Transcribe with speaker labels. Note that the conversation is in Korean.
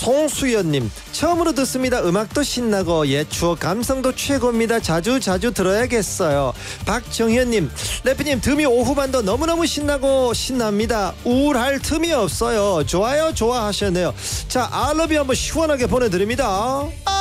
Speaker 1: 송수연님 처음으로 듣습니다. 음악도 신나고 옛 추억 감성도 최고입니다. 자주 들어야겠어요. 박정현님 래피님 듬이 오후반도 너무너무 신나고 신납니다. 우울할 틈이 없어요. 좋아요 좋아하셨네요. 자 알러비 한번 시원하게 보내드립니다.